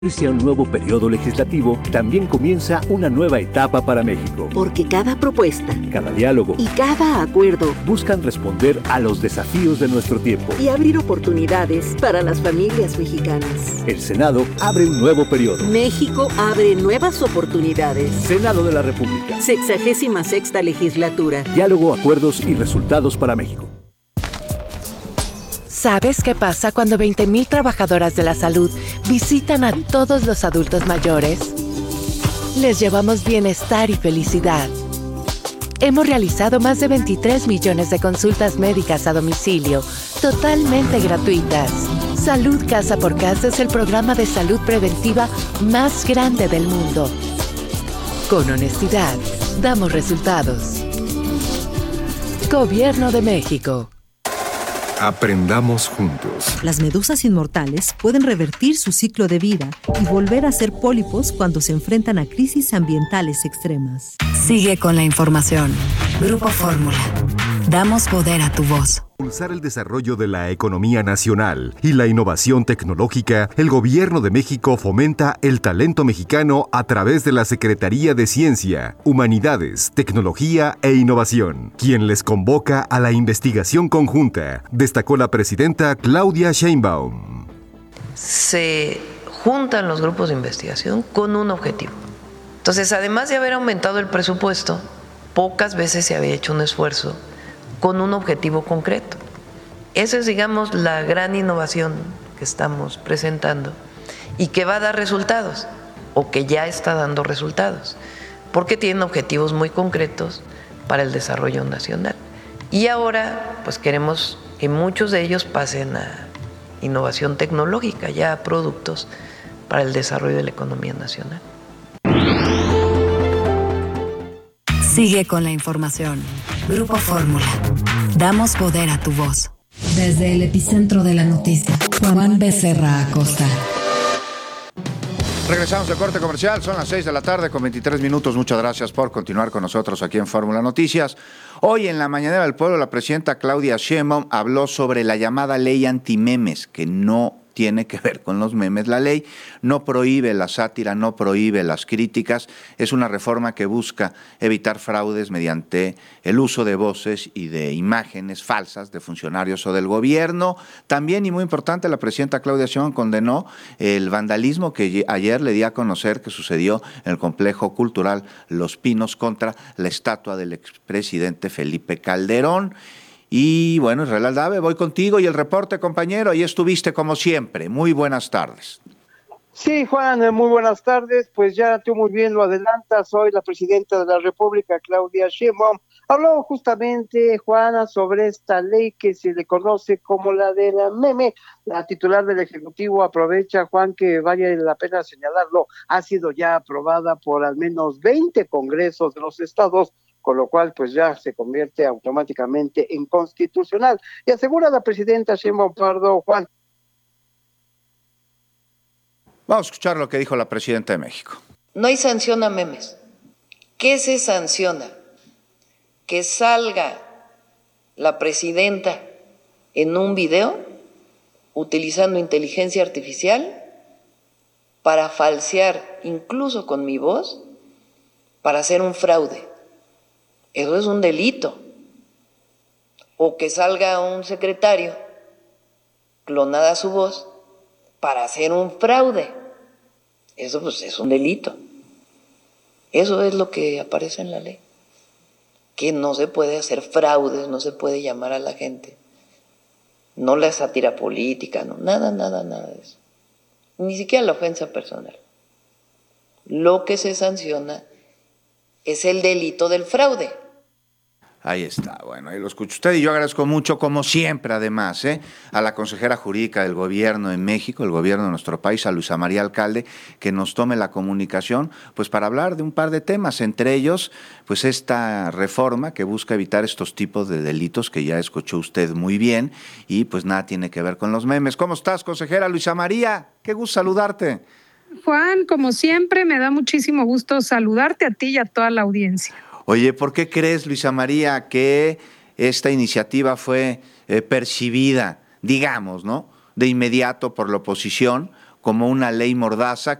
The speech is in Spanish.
Inicia un nuevo periodo legislativo, también comienza una nueva etapa para México. Porque cada propuesta, cada diálogo y cada acuerdo buscan responder a los desafíos de nuestro tiempo y abrir oportunidades para las familias mexicanas. El Senado abre un nuevo periodo. México abre nuevas oportunidades. Senado de la República. 66ª legislatura. Diálogo, acuerdos y resultados para México. ¿Sabes qué pasa cuando 20,000 trabajadoras de la salud visitan a todos los adultos mayores? Les llevamos bienestar y felicidad. Hemos realizado más de 23 millones de consultas médicas a domicilio, totalmente gratuitas. Salud Casa por Casa es el programa de salud preventiva más grande del mundo. Con honestidad, damos resultados. Gobierno de México. Aprendamos juntos. Las medusas inmortales pueden revertir su ciclo de vida y volver a ser pólipos cuando se enfrentan a crisis ambientales extremas. Sigue con la información. Grupo Fórmula. Damos poder a tu voz. Impulsar el desarrollo de la economía nacional y la innovación tecnológica, el Gobierno de México fomenta el talento mexicano a través de la Secretaría de Ciencia, Humanidades, Tecnología e Innovación, quien les convoca a la investigación conjunta, destacó la presidenta Claudia Sheinbaum. Se juntan los grupos de investigación con un objetivo. Entonces, además de haber aumentado el presupuesto, pocas veces se había hecho un esfuerzo con un objetivo concreto. Esa es, digamos, la gran innovación que estamos presentando y que va a dar resultados, o que ya está dando resultados, porque tienen objetivos muy concretos para el desarrollo nacional. Y ahora, pues queremos que muchos de ellos pasen a innovación tecnológica, ya a productos para el desarrollo de la economía nacional. Sigue con la información. Grupo Fórmula. Damos poder a tu voz. Desde el epicentro de la noticia, Juan Becerra Acosta. Regresamos al corte comercial, son las 6 de la tarde con 23 minutos. Muchas gracias por continuar con nosotros aquí en Fórmula Noticias. Hoy en la Mañanera del Pueblo, la presidenta Claudia Sheinbaum habló sobre la llamada ley antimemes, que no tiene que ver con los memes. La ley no prohíbe la sátira, no prohíbe las críticas. Es una reforma que busca evitar fraudes mediante el uso de voces y de imágenes falsas de funcionarios o del gobierno. También, y muy importante, la presidenta Claudia Sheinbaum condenó el vandalismo que ayer le di a conocer que sucedió en el complejo cultural Los Pinos contra la estatua del expresidente Felipe Calderón. Y bueno, Israel Aldave, voy contigo y el reporte, compañero. Ahí estuviste como siempre. Muy buenas tardes. Sí, Juan, muy buenas tardes. Pues ya tú muy bien lo adelantas. Hoy la presidenta de la República, Claudia Sheinbaum, habló justamente, Juana, sobre esta ley que se le conoce como la de la meme. La titular del Ejecutivo aprovecha, Juan, que vale la pena señalarlo, ha sido ya aprobada por al menos 20 congresos de los estados, con lo cual pues ya se convierte automáticamente en constitucional. Y asegura la presidenta Sheinbaum Pardo, Juan. Vamos a escuchar lo que dijo la presidenta de México. No hay sanción a memes. ¿Qué se sanciona? Que salga la presidenta en un video utilizando inteligencia artificial para falsear, incluso con mi voz, para hacer un fraude. Eso es un delito. O que salga un secretario, clonada su voz, para hacer un fraude. Eso pues es un delito. Eso es lo que aparece en la ley. Que no se puede hacer fraudes, no se puede llamar a la gente. No la sátira política, no, nada de eso. Ni siquiera la ofensa personal. Lo que se sanciona es el delito del fraude. Ahí está, bueno, ahí lo escucha usted y yo agradezco mucho, como siempre, además, a la consejera jurídica del gobierno de México, el gobierno de nuestro país, a Luisa María Alcalde, que nos tome la comunicación, pues para hablar de un par de temas, entre ellos, pues esta reforma que busca evitar estos tipos de delitos que ya escuchó usted muy bien y pues nada tiene que ver con los memes. ¿Cómo estás, consejera Luisa María? Qué gusto saludarte. Juan, como siempre, me da muchísimo gusto saludarte a ti y a toda la audiencia. Oye, ¿por qué crees, Luisa María, que esta iniciativa fue percibida, digamos, ¿no?, de inmediato por la oposición como una ley mordaza